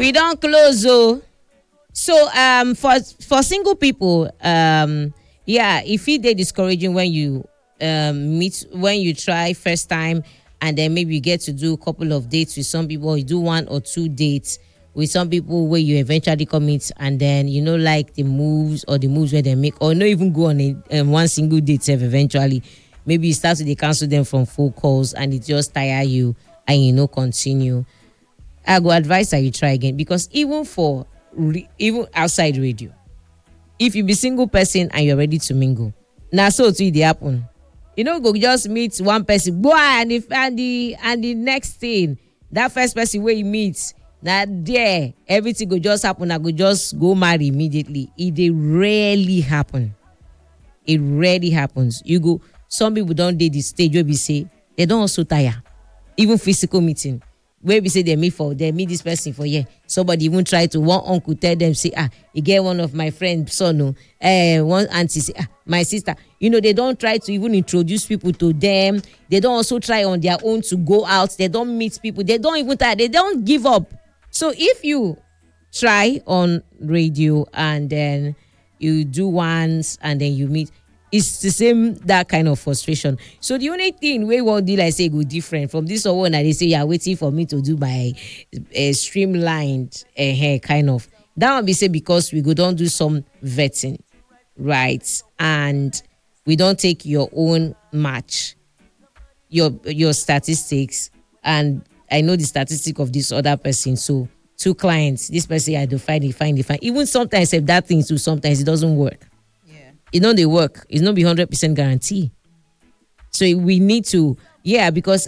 We don't close, oh. So for single people, yeah, if it they discouraging when you meet when you try first time, and then maybe you get to do a couple of dates with some people, you do 1 or 2 dates with some people where you eventually commit, and then like the moves where they make, or not even go on a one single date eventually. Maybe you start to they cancel them from phone calls and it just tire you and continue. I go advise that you try again, because even for even outside radio, if you be single person and you're ready to mingle, now so too they happen. Go just meet one person, boy, and the next thing, that first person where you meet, that there everything go just happen. I go just go marry immediately. It rarely happen. It rarely happens. Some people don't date the stage where we say they don't also tire, even physical meeting. Where we say they meet this person for somebody even try to, one uncle tell them, say, you get one of my friends son, one auntie say, my sister. They don't try to even introduce people to them. They don't also try on their own to go out. They don't meet people. They don't even try. They don't give up. So if you try on radio and then you do once and then you meet, it's the same, that kind of frustration. So the only thing we will do, like say, go different from this one, and they say you're waiting for me to do my streamlined hair kind of. That would be say because we go don't do some vetting, right? And we don't take your own match, your statistics, and I know the statistic of this other person. So 2 clients, this person I do find. Even sometimes if that thing too, sometimes it doesn't work. They work. It's not be 100% guarantee. So we need to, because